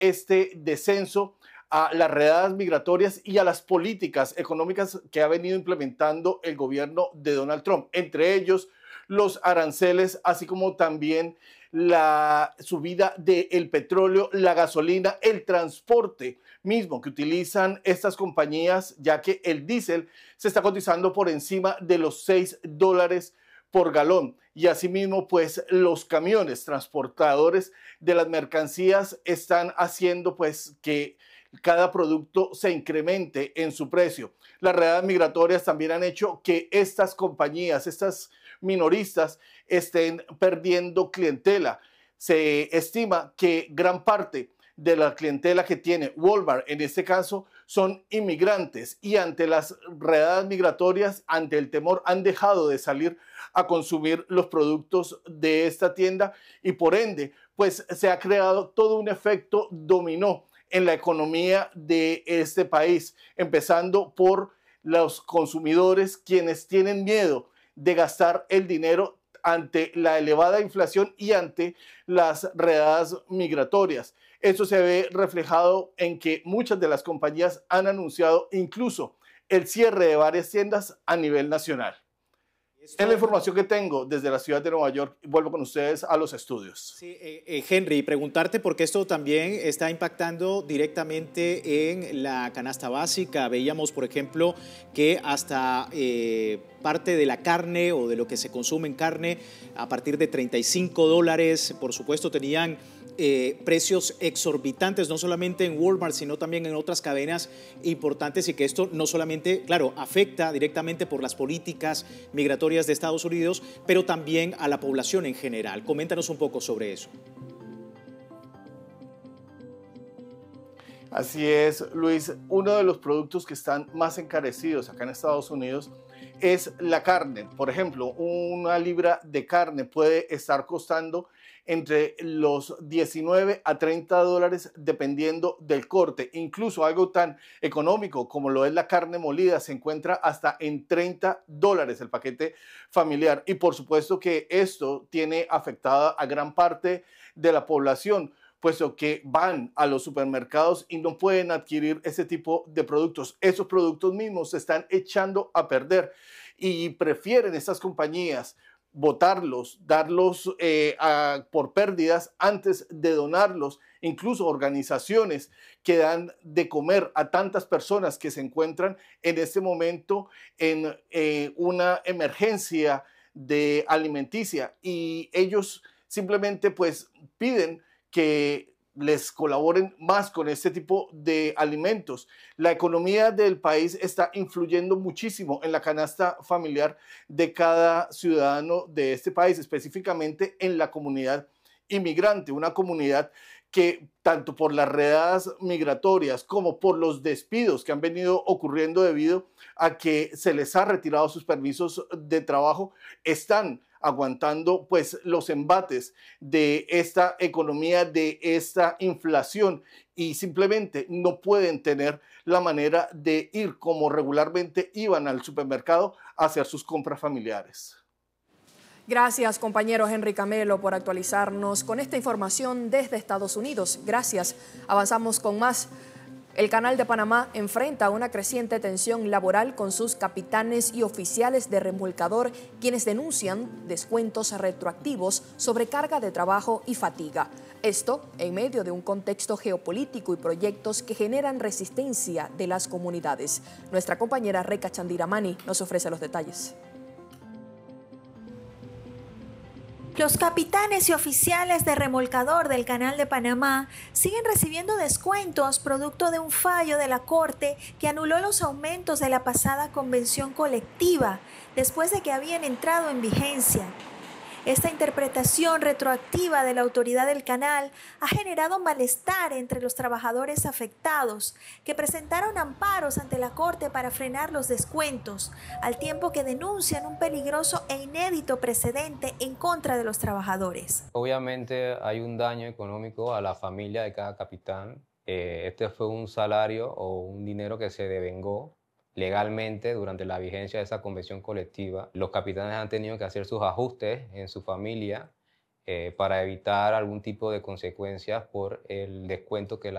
este descenso a las redadas migratorias y a las políticas económicas que ha venido implementando el gobierno de Donald Trump, entre ellos los aranceles, así como también la subida del petróleo, la gasolina, el transporte mismo que utilizan estas compañías, ya que el diésel se está cotizando por encima de los $6 por galón. Y asimismo, pues los camiones transportadores de las mercancías están haciendo pues que cada producto se incremente en su precio. Las redadas migratorias también han hecho que estas compañías, estas minoristas, estén perdiendo clientela. Se estima que gran parte de la clientela que tiene Walmart, en este caso, son inmigrantes y ante las redadas migratorias, ante el temor, han dejado de salir a consumir los productos de esta tienda y por ende, pues se ha creado todo un efecto dominó en la economía de este país, empezando por los consumidores, quienes tienen miedo de gastar el dinero ante la elevada inflación y ante las redadas migratorias. Esto se ve reflejado en que muchas de las compañías han anunciado incluso el cierre de varias tiendas a nivel nacional. Es la información que tengo desde la ciudad de Nueva York. Vuelvo con ustedes a los estudios. Sí, Henry, preguntarte porque esto también está impactando directamente en la canasta básica. Veíamos, por ejemplo, que hasta parte de la carne o de lo que se consume en carne, a partir de $35, por supuesto, tenían precios exorbitantes, no solamente en Walmart, sino también en otras cadenas importantes, y que esto no solamente, claro, afecta directamente por las políticas migratorias de Estados Unidos, pero también a la población en general. Coméntanos un poco sobre eso. Así es, Luis. Uno de los productos que están más encarecidos acá en Estados Unidos es la carne. Por ejemplo, una libra de carne puede estar costando entre los 19 a $30 dependiendo del corte. Incluso algo tan económico como lo es la carne molida se encuentra hasta en $30 el paquete familiar. Y por supuesto que esto tiene afectada a gran parte de la población, puesto que van a los supermercados y no pueden adquirir ese tipo de productos. Esos productos mismos se están echando a perder y prefieren estas compañías botarlos, darlos por pérdidas antes de donarlos. Incluso organizaciones que dan de comer a tantas personas que se encuentran en este momento en una emergencia de alimenticia y ellos simplemente pues piden que les colaboren más con este tipo de alimentos. La economía del país está influyendo muchísimo en la canasta familiar de cada ciudadano de este país, específicamente en la comunidad inmigrante, una comunidad que tanto por las redadas migratorias como por los despidos que han venido ocurriendo debido a que se les ha retirado sus permisos de trabajo, están aguantando pues los embates de esta economía, de esta inflación y simplemente no pueden tener la manera de ir como regularmente iban al supermercado a hacer sus compras familiares. Gracias, compañero Henry Camelo, por actualizarnos con esta información desde Estados Unidos. Gracias. Avanzamos con más. El Canal de Panamá enfrenta una creciente tensión laboral con sus capitanes y oficiales de remolcador, quienes denuncian descuentos retroactivos, sobrecarga de trabajo y fatiga. Esto en medio de un contexto geopolítico y proyectos que generan resistencia de las comunidades. Nuestra compañera Reca Chandiramani nos ofrece los detalles. Los capitanes y oficiales de remolcador del Canal de Panamá siguen recibiendo descuentos producto de un fallo de la Corte que anuló los aumentos de la pasada convención colectiva después de que habían entrado en vigencia. Esta interpretación retroactiva de la autoridad del canal ha generado malestar entre los trabajadores afectados, que presentaron amparos ante la Corte para frenar los descuentos, al tiempo que denuncian un peligroso e inédito precedente en contra de los trabajadores. Obviamente hay un daño económico a la familia de cada capitán. Este fue un salario o un dinero que se devengó legalmente durante la vigencia de esa convención colectiva. Los capitanes han tenido que hacer sus ajustes en su familia para evitar algún tipo de consecuencias por el descuento que la